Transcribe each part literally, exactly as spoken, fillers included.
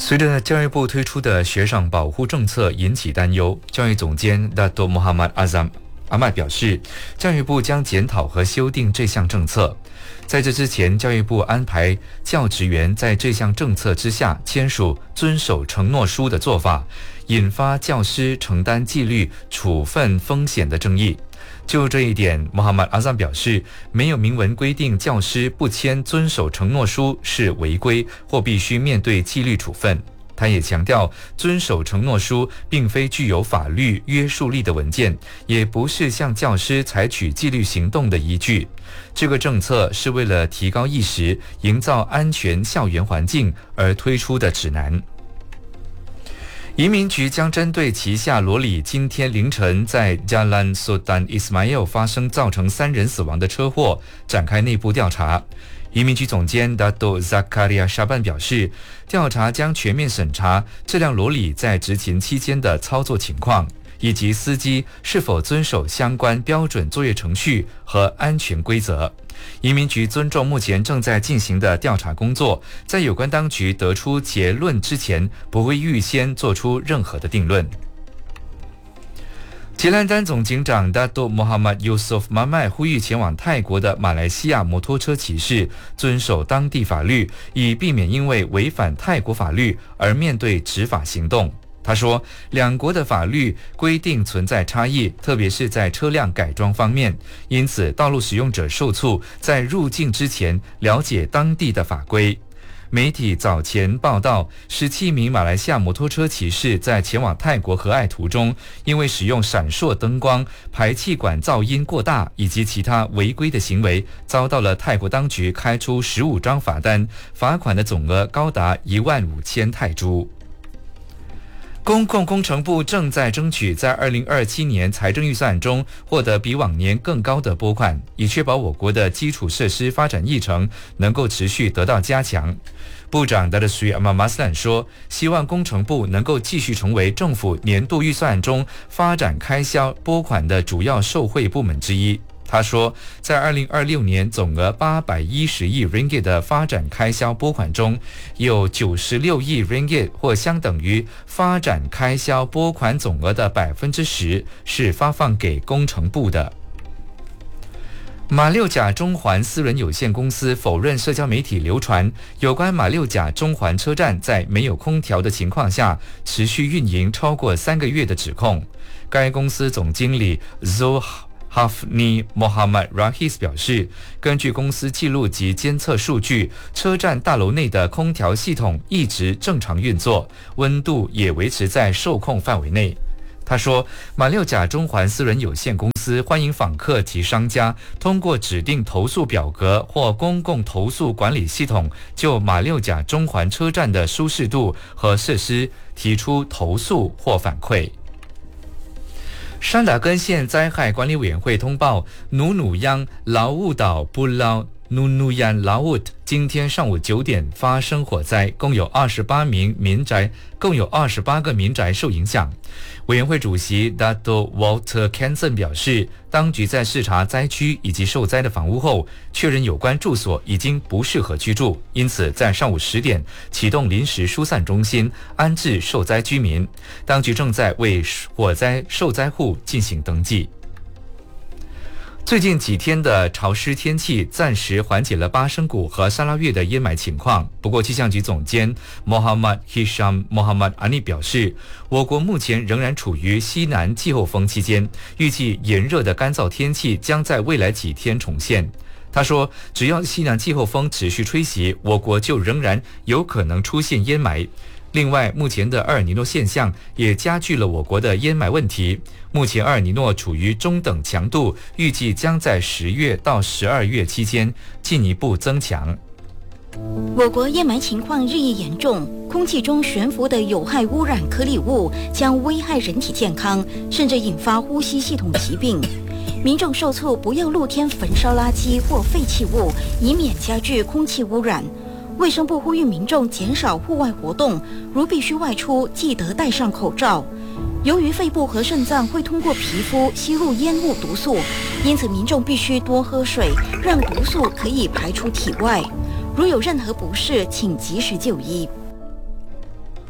随着教育部推出的学生保护政策引起担忧，教育总监 Dato Muhammad Azam阿麦表示，教育部将检讨和修订这项政策。在这之前，教育部安排教职员在这项政策之下签署遵守承诺书的做法，引发教师承担纪律处分风险的争议。就这一点，穆罕默德阿赞表示，没有明文规定教师不签遵守承诺书是违规或必须面对纪律处分。他也强调，遵守承诺书并非具有法律约束力的文件，也不是向教师采取纪律行动的依据。这个政策是为了提高意识、营造安全校园环境而推出的指南。移民局将针对旗下罗里今天凌晨在 Jalan Sultan Ismail 发生造成三人死亡的车祸展开内部调查。移民局总监 Dato Zakaria Shaban 表示，调查将全面审查这辆罗里在执勤期间的操作情况，以及司机是否遵守相关标准作业程序和安全规则。移民局尊重目前正在进行的调查工作，在有关当局得出结论之前，不会预先做出任何的定论。吉兰丹总警长 Dato Muhammad Yusof Mamai 呼吁前往泰国的马来西亚摩托车骑士遵守当地法律，以避免因为违反泰国法律而面对执法行动。他说，两国的法律规定存在差异，特别是在车辆改装方面，因此道路使用者受促在入境之前了解当地的法规。媒体早前报道，十七名马来西亚摩托车骑士在前往泰国和爱途中，因为使用闪烁灯光、排气管噪音过大以及其他违规的行为，遭到了泰国当局开出十五张罚单，罚款的总额高达一万五千泰铢。公共工程部正在争取在二零二七年财政预算中获得比往年更高的拨款，以确保我国的基础设施发展议程能够持续得到加强。部长达德苏阿马马斯坦说，希望工程部能够继续成为政府年度预算中发展开销拨款的主要受惠部门之一。他说，在二零二六年总额八百一十亿 ringgit 的发展开销拨款中，有九十六亿 ringgit 或相等于发展开销拨款总额的 百分之十 是发放给工程部的。马六甲中环私人有限公司否认社交媒体流传有关马六甲中环车站在没有空调的情况下持续运营超过三个月的指控。该公司总经理 Zul Hafni Mohammad Rahis 表示，根据公司记录及监测数据，车站大楼内的空调系统一直正常运作，温度也维持在受控范围内。他说，马六甲中环私人有限公司欢迎访客及商家通过指定投诉表格或公共投诉管理系统，就马六甲中环车站的舒适度和设施提出投诉或反馈。山打根县灾害管理委员会通报，努努央劳务岛布劳努努央劳务今天上午九点发生火灾，共有二十八名民宅，共有二十八个民宅受影响。委员会主席 Dato Walter Kenson 表示，当局在视察灾区以及受灾的房屋后，确认有关住所已经不适合居住，因此在上午十点启动临时疏散中心，安置受灾居民。当局正在为火灾受灾户进行登记。最近几天的潮湿天气暂时缓解了巴生谷和沙拉越的淹埋情况，不过气象局总监 Muhammad Hisham Muhammad Ani 表示，我国目前仍然处于西南季候风期间，预计炎热的干燥天气将在未来几天重现。他说，只要西南季候风持续吹袭，我国就仍然有可能出现淹埋。另外，目前的阿尔尼诺现象也加剧了我国的淹埋问题。目前阿尔尼诺处于中等强度，预计将在十月到十二月期间进一步增强。 我国淹埋情况日益严重，空气中悬浮的有害污染颗粒物将危害人体健康，甚至引发呼吸系统疾病。民众受促不要露天焚烧垃圾或废弃物，以免加剧空气污染。卫生部呼吁民众减少户外活动，如必须外出，记得戴上口罩。由于肺部和肾脏会通过皮肤吸入烟雾毒素，因此民众必须多喝水，让毒素可以排出体外。如有任何不适，请及时就医。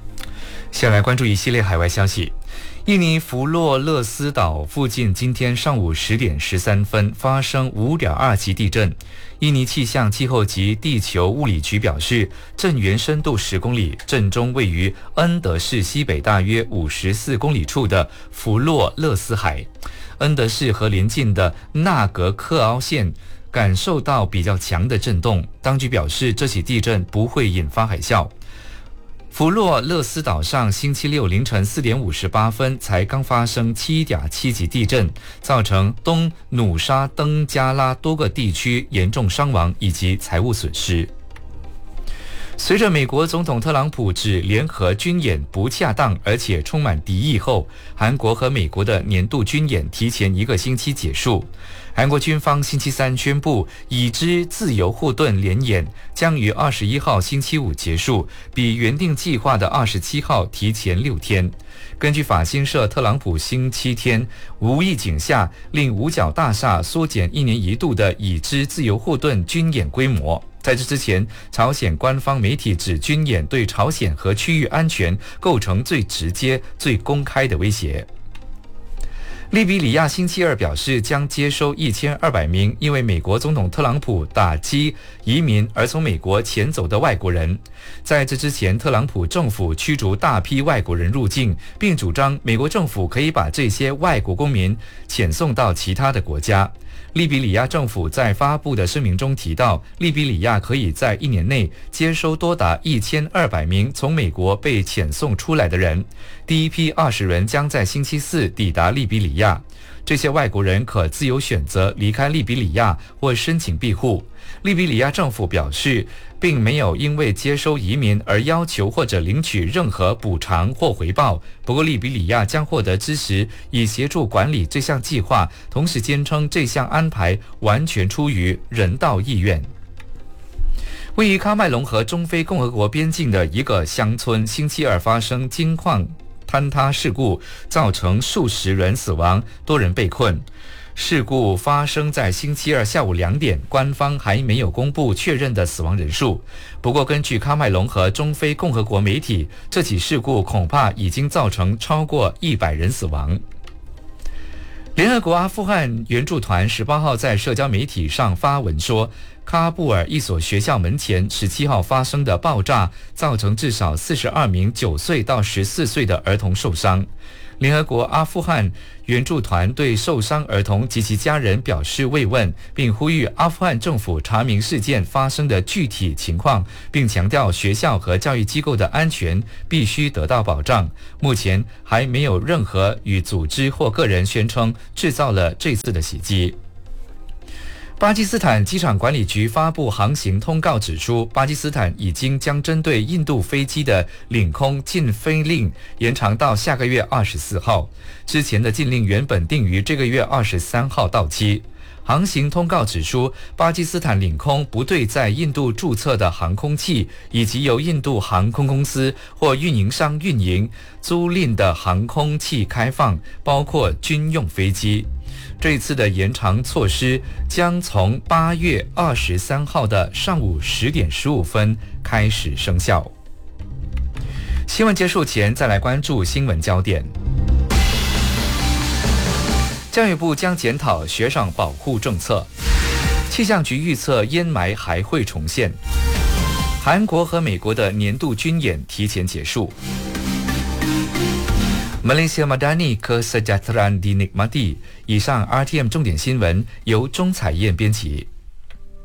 先来关注一系列海外消息。印尼弗洛勒斯岛附近今天上午十点十三分发生五点二级地震。印尼气象气候及地球物理局表示，震源深度十公里，震中位于恩德市西北大约五十四公里处的弗洛勒斯海。恩德市和邻近的纳格克凹县感受到比较强的震动，当局表示这起地震不会引发海啸。弗洛勒斯岛上星期六凌晨四点五十八分才刚发生七点七级地震，造成东努沙登加拉多个地区严重伤亡以及财物损失。随着美国总统特朗普指联合军演不恰当而且充满敌意后，韩国和美国的年度军演提前一个星期结束。韩国军方星期三宣布，已知自由护盾联演将于二十一号星期五结束，比原定计划的二十七号提前六天。根据法新社，特朗普星期天无意景下令五角大厦缩减一年一度的已知自由护盾军演规模。在这之前，朝鲜官方媒体指军演对朝鲜和区域安全构成最直接、最公开的威胁。利比里亚星期二表示将接收一千二百名因为美国总统特朗普打击移民而从美国遣走的外国人。在这之前，特朗普政府驱逐大批外国人入境，并主张美国政府可以把这些外国公民遣送到其他的国家。利比里亚政府在发布的声明中提到，利比里亚可以在一年内接收多达一千二百名从美国被遣送出来的人。第一批二十人将在星期四抵达利比里亚。这些外国人可自由选择离开利比里亚或申请庇护。利比里亚政府表示，并没有因为接收移民而要求或者领取任何补偿或回报。不过，利比里亚将获得支持以协助管理这项计划，同时坚称这项安排完全出于人道意愿。位于喀麦隆和中非共和国边境的一个乡村，星期二发生金矿坍塌事故，造成数十人死亡，多人被困。事故发生在星期二下午两点，官方还没有公布确认的死亡人数。不过，根据喀麦隆和中非共和国媒体，这起事故恐怕已经造成超过一百人死亡。联合国阿富汗援助团十八号在社交媒体上发文说，喀布尔一所学校门前十七号发生的爆炸，造成至少四十二名九岁到十四岁的儿童受伤。联合国阿富汗援助团对受伤儿童及其家人表示慰问，并呼吁阿富汗政府查明事件发生的具体情况，并强调学校和教育机构的安全必须得到保障。目前还没有任何与组织或个人宣称制造了这次的袭击。巴基斯坦机场管理局发布航行通告指出，巴基斯坦已经将针对印度飞机的领空禁飞令延长到下个月二十四号。之前的禁令原本定于这个月二十三号到期。航行通告指出，巴基斯坦领空不对在印度注册的航空器以及由印度航空公司或运营商运营租赁的航空器开放，包括军用飞机。这次的延长措施将从八月二十三号的上午十点十五分开始生效。新闻结束前，再来关注新闻焦点。教育部将检讨学生保护政策。气象局预测烟霾还会重现。韩国和美国的年度军演提前结束。Malaysia Madani Kesejahteraan Dinikmati。以上 R T M 重点新闻由钟彩燕编辑。